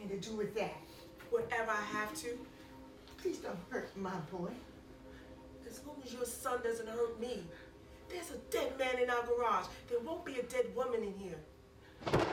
anything to do with that. Whatever I have to. Please don't hurt my boy. As long as your son doesn't hurt me. There's a dead man in our garage. There won't be a dead woman in here.